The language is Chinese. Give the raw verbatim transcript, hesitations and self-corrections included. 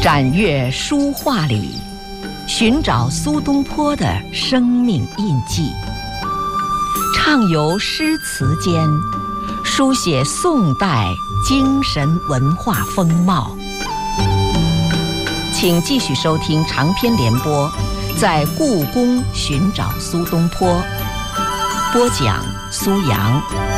展阅书画里，寻找苏东坡的生命印记，畅游诗词间，书写宋代精神文化风貌。请继续收听长篇联播，在故宫寻找苏东坡，播讲苏阳。